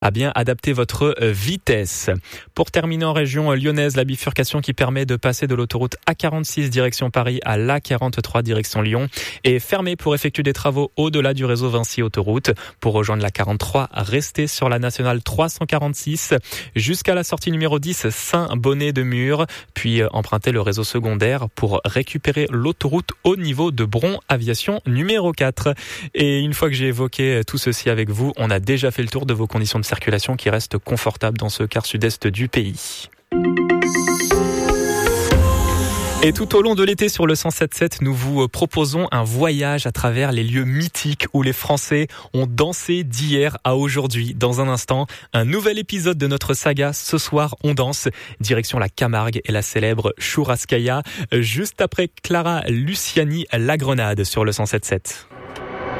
à bien adapter votre vitesse. Pour terminer en région lyonnaise, la bifurcation qui permet de passer de l'autoroute A46 direction Paris à l'A43 direction Lyon est fermée pour effectuer des travaux au-delà du réseau Vinci Autoroute. Pour rejoindre la 43, restez sur la nationale 346 jusqu'à la sortie numéro 10 Saint-Bonnet-de-Mur, puis empruntez le réseau secondaire pour récupérer l'autoroute au niveau de Bron Aviation numéro 4. Et une fois que j'ai évoqué tout ceci avec vous, on a déjà fait le tour de vos conditions de circulation qui restent confortables dans ce quart sud-est du pays. Et tout au long de l'été sur le 107.7, nous vous proposons un voyage à travers les lieux mythiques où les Français ont dansé d'hier à aujourd'hui. Dans un instant, un nouvel épisode de notre saga Ce soir on danse, direction la Camargue et la célèbre Churrascaia, juste après Clara Luciani La Grenade sur le 107.7.